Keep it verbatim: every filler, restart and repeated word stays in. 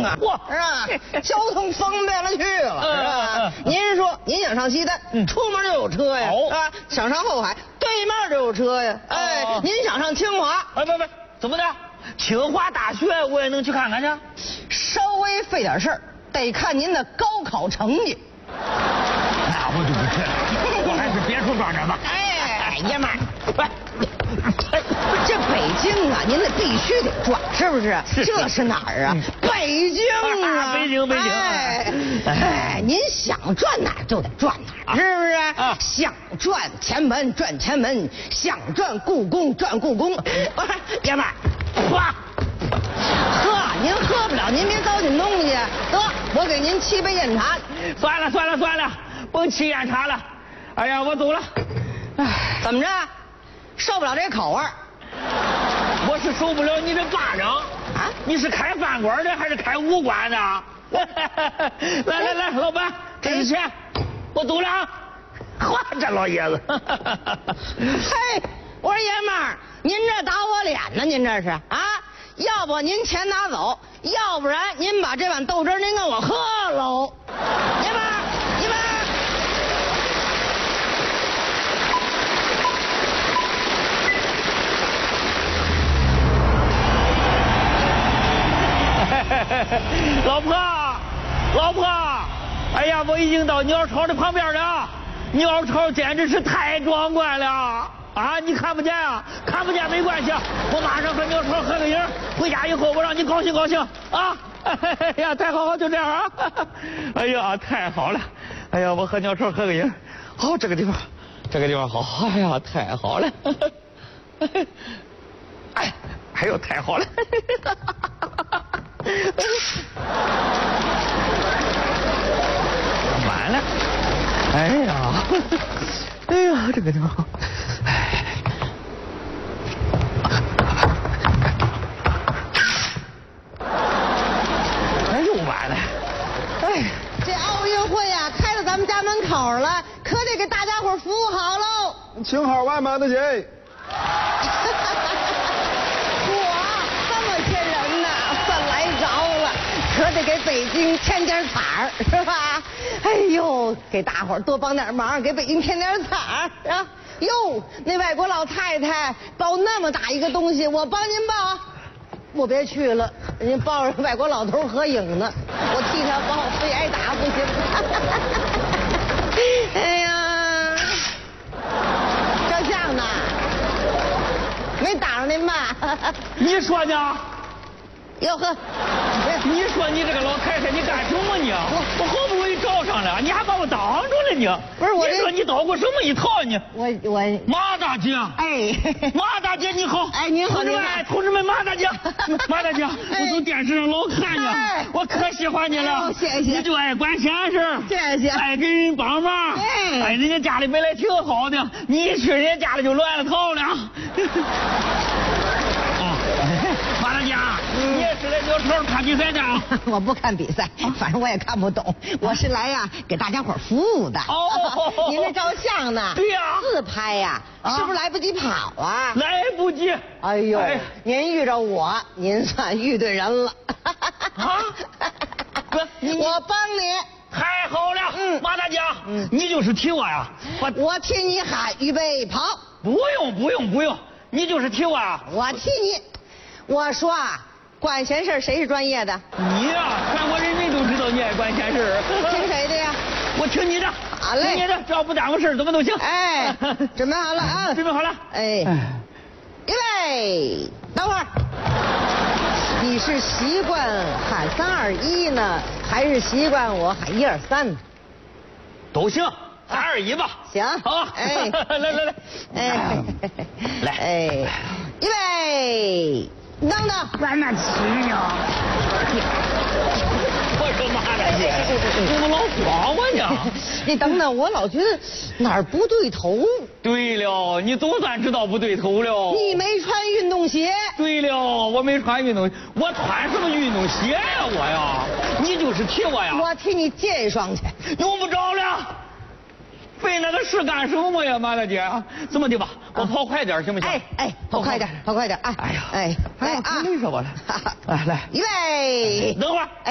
通啊，是吧？交通方便了去了，是吧？您说您想上西单，出门就有车呀，是吧？想上后海，对面就有车呀。哎，您想上清华， 哎不不，怎么的？清华大学我也能去看看去？ 稍微费点事儿，得看您的高考成绩。 那我就不去了，我还是别处装着吧。 哎，爷们儿，这北京啊，您得必须得转，是不是？这是哪儿啊？北京啊， 北京北京。 哎，哎，您想转哪儿就得转哪儿，是不是？啊，想转前门转前门，想转故宫转故宫。不是，爷们儿，喝，喝，您喝不了，您别糟践东西。得，我给您沏杯酽茶。 算了算了算了，甭沏酽茶了。哎呀，我走了。 哎，怎么着？受不了这口味儿？ 我是受不了你这巴掌啊！你是开饭馆的还是开武馆的？来来来，老板，这是钱，我走了啊！嚯，这老爷子！ 嘿，我说爷们儿，您这打我脸呢？您这是啊？要不您钱拿走，要不然您把这碗豆汁您给我喝喽。爷们儿，爷们儿。 老婆，老婆，哎呀，我已经到鸟巢的旁边了，鸟巢简直是太壮观了啊！你看不见啊？看不见没关系，我马上和鸟巢合个影，回家以后我让你高兴高兴啊！哎呀，太好了，就这样啊！哎呀，太好了！哎呀，我和鸟巢合个影，好，这个地方，这个地方好，哎呀，太好了！哎，哎呦，太好了！完了！哎呀，哎呀，这个地方，哎，哎又完了！ 哎，这奥运会呀、啊，开到咱们家门口了，可得给大家伙服务好喽。 请好外卖的姐。 可得给北京添点彩儿，是吧？哎呦，给大伙儿多帮点忙，给北京添点彩儿啊！哟，那外国老太太抱那么大一个东西，我帮您抱，我别去了，人家抱着外国老头合影呢，我替他抱，非挨打不行。哎呀，照相呢，没打着您吧？ 你说呢？ 哟呵， 你说你这个老太太，你干什么你？我我好不容易找上了，你还把我挡住了你？ 不是我， 你说你捣鼓什么一套你？ 我我马大姐， 哎， 马大姐你好， 哎您好， 同志们，同志们，马大姐，马大姐，我从电视上老看你，我可喜欢你了， 谢谢， 你就爱管闲事， 谢谢， 爱给人帮忙，哎，人家家里本来挺好的，你一去人家家里就乱了套了。马大姐，你也是来鸟巢看比赛的？ 我不看比赛，反正我也看不懂。我是来呀给大家伙服务的。 哦， 您这照相呢？ 对呀， 自拍呀，是不是来不及跑啊？ 来不及。 哎呦，您遇着我，您算遇对人了。 啊？ 我帮你。 太好了，嗯，马大姐，嗯，你就是替我呀？ 我我替你喊，预备跑。 不用不用不用，你就是替我呀？ 我替你。我说啊，管闲事谁是专业的？ 你呀，全国人民都知道你爱管闲事。 听谁的呀？ 我听你的。 好嘞， 听你的，只要不耽误事怎么都行。 哎，准备好了啊！ 准备好了。 哎，预备，等会儿。你是习惯喊三二一呢，还是习惯我喊一二三呢？ 都行，三二一吧。 行， 好， 哎， 来来来， 哎， 来， 哎，预备，等等， 慢慢骑呢。我说马大姐，怎么老晃我呢？ 你等等，我老觉得哪儿不对头。 对了，你总算知道不对头了。 你没穿运动鞋。 对了，我没穿运动鞋，我穿什么运动鞋呀我呀？你就是替我呀。 我替你借一双去。 用不着了。费那个事干什么呀，马大姐？这么的吧，我跑快点行不行？ 哎哎，跑快点，跑快点啊！ 哎呀， 哎， 来啊，累死我了！来来， 预备， 等会儿。